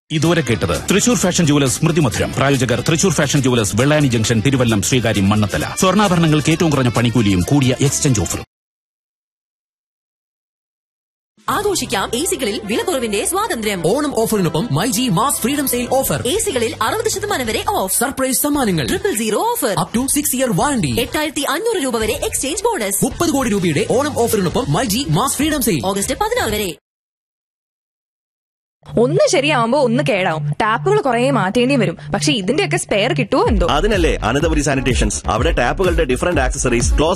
ഇതുവരെ കേട്ടത് Thrissur fashion jewellers സ്മൃതി മധുരം. പ്രായോജകർ Thrissur fashion jewellers, Vellani junction, Thiruvallam, Sreekaryam, Mannathala. സ്വർണ്ണാഭരണങ്ങൾക്ക് ഏറ്റവും കുറഞ്ഞ പണിക്കൂലിയും കൂടിയ എക്സ്ചേഞ്ച് ഓഫറും. ആഘോഷിക്കാം എസികളിൽ വിലക്കുറവിന്റെ സ്വാതന്ത്ര്യം. Onam ഓഫറിനൊപ്പം myG mass freedom sale offer. എസികളിൽ 60% വരെ ഓഫ്. സർപ്രൈസ് സമ്മാനങ്ങൾ. 000 offer. Up to 6 year warranty. 8500 രൂപ വരെ എക്സ്ചേഞ്ച് ബോണസ്. 30 കോടി രൂപയുടെ Onam ഓഫറിനൊപ്പം myG mass freedom sale August 16 വരെ. ഒന്ന് ശരിയാവുമ്പോ ഒന്ന് കേടാവും. ടാപ്പുകൾ കുറെ മാറ്റേണ്ടി വരും. പക്ഷെ ഇതിന്റെയൊക്കെ സ്പെയർ കിട്ടുമോ എന്തോ. അതിനല്ലേ അനന്തപുരി സാനിറ്റേഷൻസ്. അവിടെ ടാപ്പുകളുടെ ഡിഫറന്റ് ആക്സസറീസ്, ക്ലോസ്